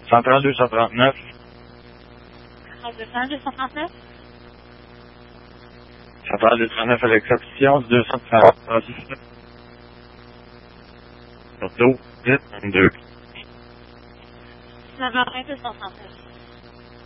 132, 139. 132, 139. 132, 39 à l'exception du 230. Surtout, 10, 22. 9h20, 239.